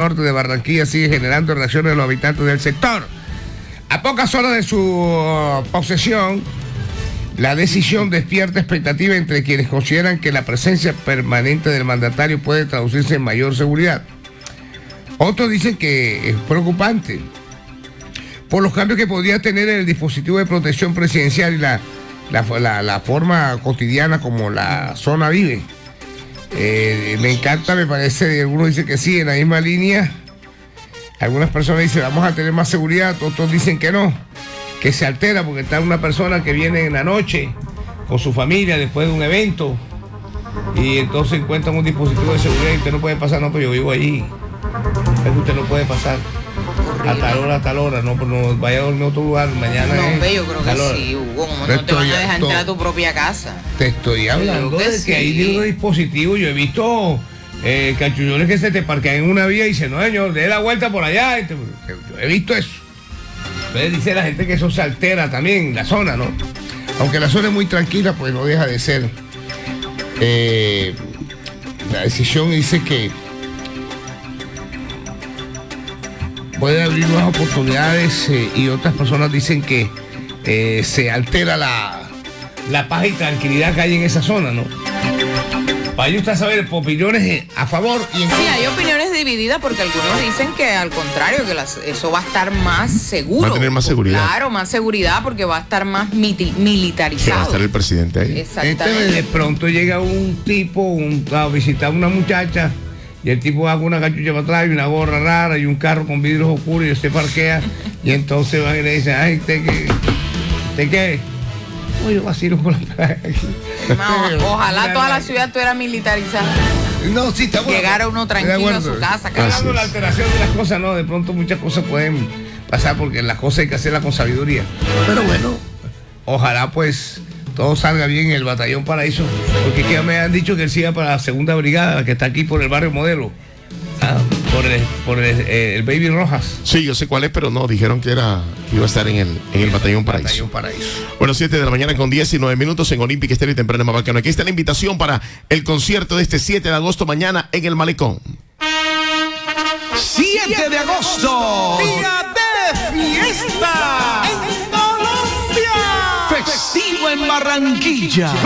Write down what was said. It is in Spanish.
norte de Barranquilla sigue generando reacciones de los habitantes del sector. A pocas horas de su posesión, la decisión despierta expectativa entre quienes consideran que la presencia permanente del mandatario puede traducirse en mayor seguridad. Otros dicen que es preocupante por los cambios que podría tener en el dispositivo de protección presidencial y la forma cotidiana como la zona vive. Me encanta, me parece, algunos dicen que sí, en la misma línea. Algunas personas dicen vamos a tener más seguridad, otros dicen que no, que se altera porque está una persona que viene en la noche con su familia después de un evento y entonces encuentran un dispositivo de seguridad y usted no puede pasar, no, pero yo vivo allí, usted no puede pasar a tal hora, no vaya a dormir a otro lugar, mañana no, hombre, yo creo que sí, Hugo, como no te van a dejar entrar a tu propia casa. Te estoy hablando de que hay un dispositivo, yo he visto cachullones que se te parquean en una vía y dicen, no señor, dé la vuelta por allá, yo he visto eso. Entonces dice la gente que eso se altera también, la zona, ¿no? Aunque la zona es muy tranquila, pues no deja de ser. La decisión dice que puede abrir nuevas oportunidades y otras personas dicen que se altera la paz y tranquilidad que hay en esa zona, ¿no? Para usted saber opiniones a favor y en contra. Sí, hay opiniones divididas porque algunos dicen que al contrario, que eso va a estar más seguro. Va a tener más seguridad. Claro, más seguridad porque va a estar más militarizado. Va a estar el presidente ahí. Exactamente. De pronto llega un tipo a visitar a una muchacha y el tipo va con una cachucha para atrás y una gorra rara y un carro con vidrios oscuros y se parquea y entonces van y le dicen, ay, ¿usted qué? Oye, yo vacilo con la ojalá toda la ciudad estuviera militarizada. No, sí, está bueno. Llegara uno tranquilo a su casa. Hablando de la alteración de las cosas, no, de pronto muchas cosas pueden pasar porque las cosas hay que hacerlas con sabiduría. Pero bueno, ojalá pues todo salga bien en el Batallón Paraíso, porque que me han dicho que él siga para la segunda brigada, la que está aquí por el barrio Modelo. Por el Baby Rojas. Sí, yo sé cuál es, pero no, dijeron que iba a estar en el Batallón Paraíso. Bueno, 7 de la mañana con 19 minutos en Olímpica Estéreo y Temprano en Mabacano. Aquí está la invitación para el concierto de este 7 de agosto mañana en el Malecón. 7 de agosto, día de fiesta en Colombia. Festivo en Barranquilla.